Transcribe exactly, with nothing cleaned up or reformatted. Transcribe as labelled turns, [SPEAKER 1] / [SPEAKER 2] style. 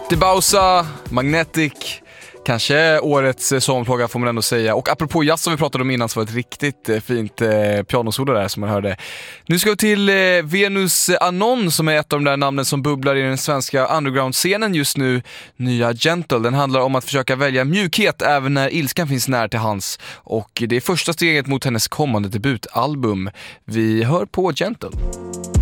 [SPEAKER 1] Debausa, Magnetic, kanske årets sångplåga får man ändå säga. Och apropå jazz som vi pratade om innan så var det ett riktigt eh, fint eh, pianosolo där som man hörde. Nu ska vi till eh, Venus Anon som är ett av de där namnen som bubblar i den svenska underground-scenen just nu. Nya Gentle, den handlar om att försöka välja mjukhet även när ilskan finns nära till hands. Och det är första steget mot hennes kommande debutalbum. Vi hör på Gentle.